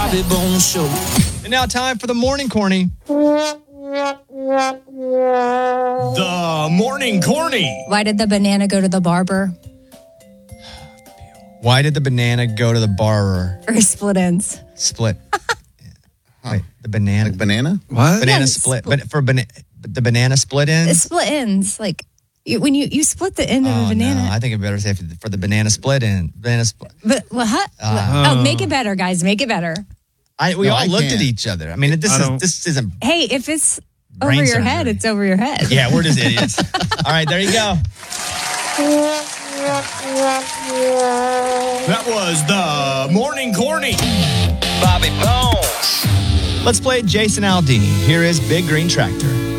Bobby Bones Show. And now time for the morning corny. The morning corny. Why did the banana go to the barber? Why did the banana go to the barber? For split ends. Split. Wait, the banana. Like banana? What? Banana Yeah, split. But for the banana split ends? Split ends. Like when you split the end of a banana. No, I think it better say for the banana split end. Banana split. But what? Make it better, guys. Make it better. We all looked at each other. I mean, this isn't. Hey, if it's over Brain your surgery. head, it's over your head. Yeah, we're just idiots. All right, there you go. That was the morning corny. Bobby Bones. Let's play Jason Aldean. Here is Big Green Tractor.